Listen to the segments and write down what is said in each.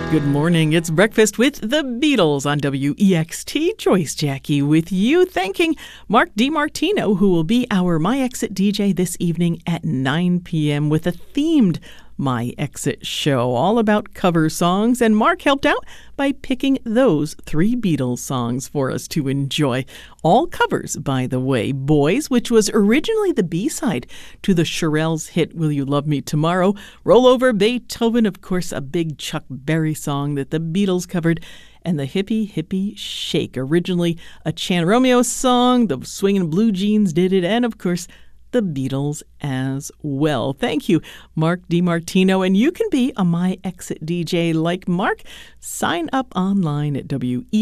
Good morning. It's Breakfast with the Beatles on WEXT. Joyce Jackie with you, thanking Mark DiMartino, who will be our My Exit DJ this evening at 9 p.m. with a themed My Exit show all about cover songs. And Mark helped out by picking those 3 Beatles songs for us to enjoy. All covers, by the way. Boys, which was originally the B-side to the Shirelles' hit Will You Love Me Tomorrow. Roll Over Beethoven, of course, a big Chuck Berry song that the Beatles covered. And the Hippie Hippie Shake, originally a Chan Romeo song. The Swingin' Blue Jeans did it. And, of course, the Beatles as well. Thank you, Mark DiMartino. And you can be a My Exit DJ like Mark. Sign up online at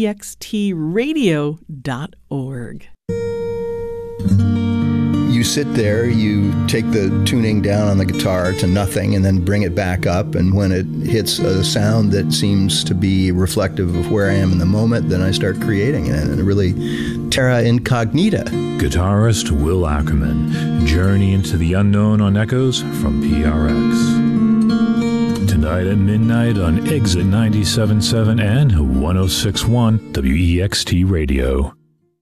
wextradio.org. You sit there, you take the tuning down on the guitar to nothing and then bring it back up, and when it hits a sound that seems to be reflective of where I am in the moment, then I start creating it, and really terra incognita. Guitarist Will Ackerman, journey into the unknown on Echoes from PRX. Tonight at midnight on Exit 97.7 and 106.1 WEXT Radio.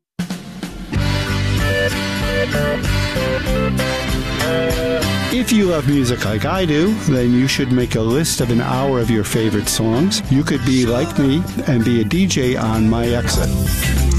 If you love music like I do, then you should make a list of an hour of your favorite songs. You could be like me and be a DJ on My Exit.